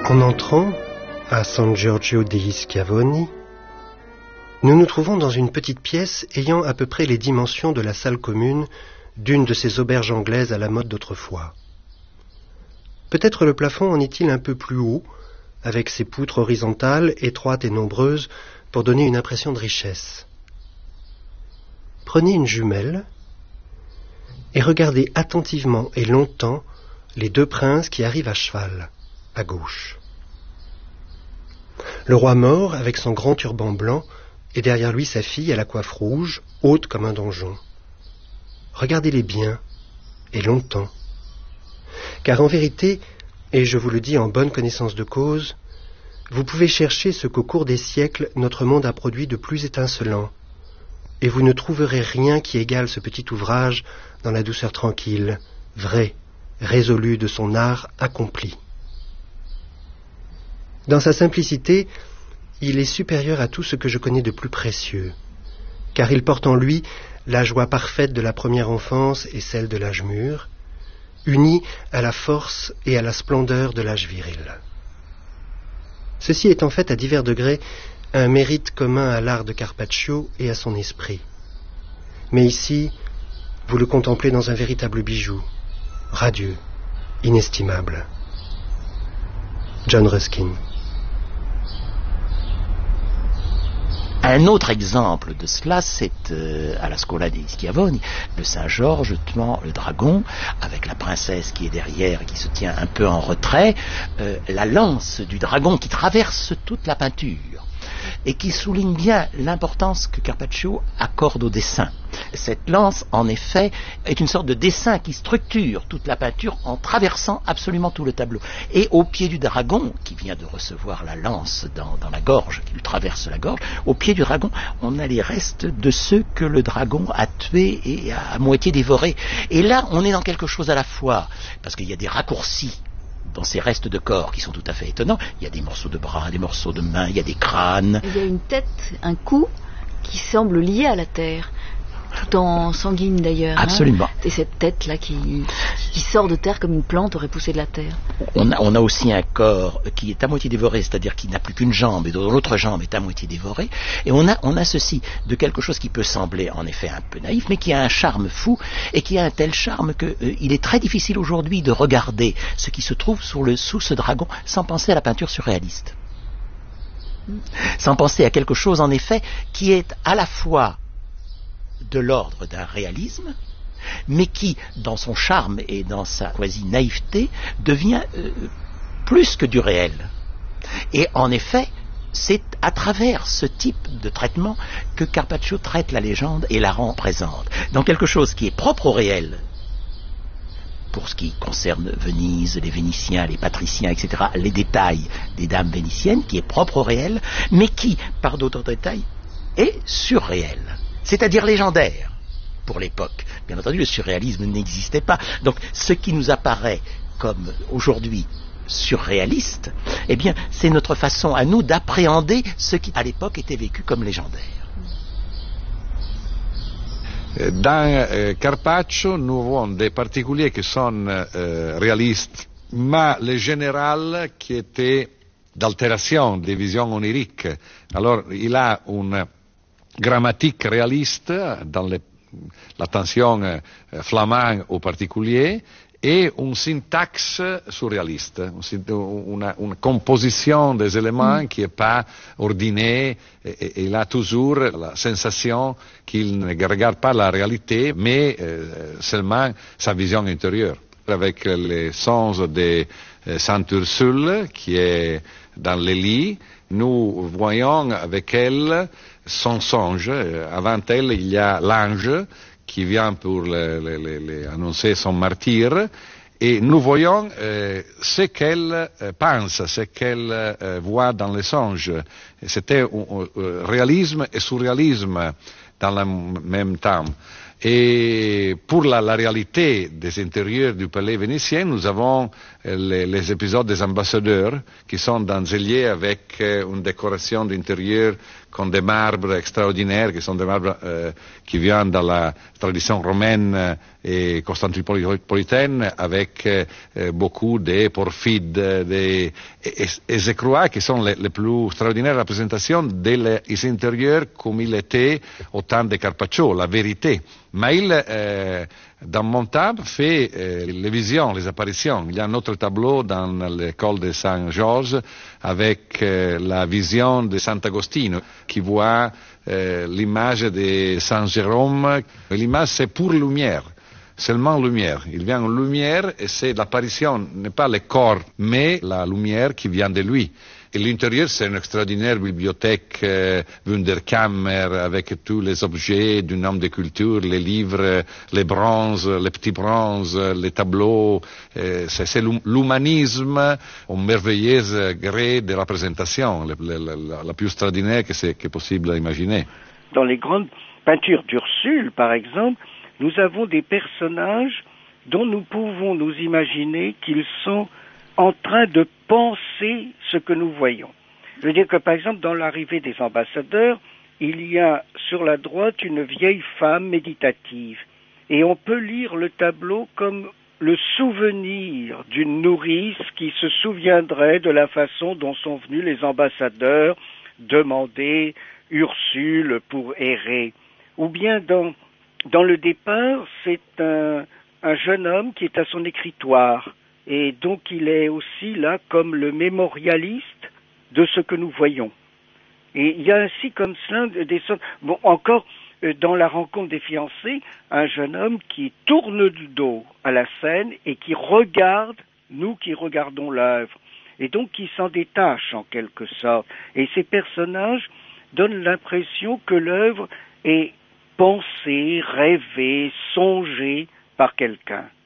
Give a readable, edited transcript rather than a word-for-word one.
En entrant à San Giorgio degli Schiavoni, nous nous trouvons dans une petite pièce ayant à peu près les dimensions de la salle commune d'une de ces auberges anglaises à la mode d'autrefois. Peut-être le plafond en est-il un peu plus haut, avec ses poutres horizontales, étroites et nombreuses, pour donner une impression de richesse. Prenez une jumelle et regardez attentivement et longtemps les deux princes qui arrivent à cheval, à gauche. Le roi mort, avec son grand turban blanc, et derrière lui sa fille à la coiffe rouge, haute comme un donjon. Regardez-les bien, et longtemps. Car en vérité, et je vous le dis en bonne connaissance de cause, vous pouvez chercher ce qu'au cours des siècles notre monde a produit de plus étincelant, et vous ne trouverez rien qui égale ce petit ouvrage dans la douceur tranquille, vraie, résolue de son art accompli. Dans sa simplicité, il est supérieur à tout ce que je connais de plus précieux, car il porte en lui la joie parfaite de la première enfance et celle de l'âge mûr, unie à la force et à la splendeur de l'âge viril. Ceci est en fait à divers degrés un mérite commun à l'art de Carpaccio et à son esprit. Mais ici, vous le contemplez dans un véritable bijou, radieux, inestimable. John Ruskin. Un autre exemple de cela, c'est à la Scuola degli Schiavoni, le Saint-Georges, justement, le dragon, avec la princesse qui est derrière et qui se tient un peu en retrait, la lance du dragon qui traverse toute la peinture et qui souligne bien l'importance que Carpaccio accorde au dessin. Cette lance, en effet, est une sorte de dessin qui structure toute la peinture en traversant absolument tout le tableau. Et au pied du dragon, qui vient de recevoir la lance dans la gorge, qui lui traverse la gorge, au pied du dragon, on a les restes de ceux que le dragon a tués et a à moitié dévorés. Et là, on est dans quelque chose à la fois, parce qu'il y a des raccourcis dans ces restes de corps qui sont tout à fait étonnants. Il y a des morceaux de bras, des morceaux de mains, il y a des crânes. Il y a une tête, un cou qui semble lié à la terre, tout en sanguine d'ailleurs. Absolument. Et cette tête-là qui sort de terre comme une plante aurait poussé de la terre. On a aussi un corps qui est à moitié dévoré, c'est-à-dire qui n'a plus qu'une jambe et dont l'autre jambe est à moitié dévorée. Et on a ceci de quelque chose qui peut sembler en effet un peu naïf, mais qui a un charme fou et qui a un tel charme qu'il est très difficile aujourd'hui de regarder ce qui se trouve sous ce dragon sans penser à la peinture surréaliste. Sans penser à quelque chose en effet qui est à la fois de l'ordre d'un réalisme, mais qui, dans son charme et dans sa quasi-naïveté, devient plus que du réel. Et en effet, c'est à travers ce type de traitement que Carpaccio traite la légende et la rend présente, dans quelque chose qui est propre au réel, pour ce qui concerne Venise, les Vénitiens, les patriciens, etc., les détails des dames vénitiennes, qui est propre au réel, mais qui, par d'autres détails, est surréel. C'est-à-dire légendaire pour l'époque. Bien entendu, le surréalisme n'existait pas. Donc, ce qui nous apparaît comme aujourd'hui surréaliste, eh bien, c'est notre façon à nous d'appréhender ce qui, à l'époque, était vécu comme légendaire. Dans Carpaccio, nous avons des particuliers qui sont réalistes, mais le général qui était d'altération, de vision onirique. Alors, il a une grammatique réaliste dans l'attention flamande au particulier et une syntaxe surréaliste, une composition des éléments qui n'est pas ordonnée et il a toujours la sensation qu'il ne regarde pas la réalité mais seulement sa vision intérieure. Avec les sens de Sainte Ursule qui est dans les lits, nous voyons avec elle son songe. Avant elle, il y a l'ange qui vient pour annoncer son martyre. Et nous voyons ce qu'elle pense, ce qu'elle voit dans les songes. C'était réalisme et surréalisme dans le même temps. Et pour la réalité des intérieurs du palais vénitien, nous avons les épisodes des ambassadeurs qui sont dans un lieu avec une décoration d'intérieur con des marbres extraordinaires, qui sont des marbres qui viennent de la tradition romaine et constantinopolitaine, avec beaucoup de porphyres, et je crois que sont les plus extraordinaires représentations des intérieurs comme il était au temps de Carpaccio, la vérité. Mais dans mon tableau, fait les visions, les apparitions. Il y a un autre tableau dans l'école de Saint-Georges avec la vision de Sant'Agostino qui voit l'image de Saint Jérôme. L'image, c'est pour lumière. Seulement lumière. Il vient en lumière et c'est l'apparition, n'est pas le corps, mais la lumière qui vient de lui. Et l'intérieur, c'est une extraordinaire bibliothèque Wunderkammer avec tous les objets d'un homme de culture, les livres, les bronzes, les petits bronzes, les tableaux. C'est l'humanisme au merveilleux gré de représentation, la plus extraordinaire que c'est possible à imaginer. Dans les grandes peintures d'Ursule, par exemple, nous avons des personnages dont nous pouvons nous imaginer qu'ils sont en train de penser ce que nous voyons. Je veux dire que, par exemple, dans l'arrivée des ambassadeurs, il y a sur la droite une vieille femme méditative. Et on peut lire le tableau comme le souvenir d'une nourrice qui se souviendrait de la façon dont sont venus les ambassadeurs demander Ursule pour errer. Ou bien dans le départ, c'est un jeune homme qui est à son écritoire. Et donc il est aussi là comme le mémorialiste de ce que nous voyons. Et il y a ainsi comme cela des sortes... Bon, encore dans la rencontre des fiancés, un jeune homme qui tourne du dos à la scène et qui regarde, nous qui regardons l'œuvre, et donc qui s'en détache en quelque sorte. Et ces personnages donnent l'impression que l'œuvre est pensée, rêvée, songée par quelqu'un.